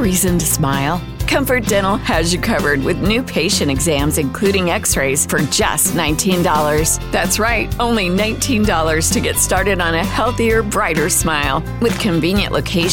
reason to smile. Comfort Dental has you covered with new patient exams, including x-rays, for just $19. That's right, only $19 to get started on a healthier, brighter smile. With convenient locations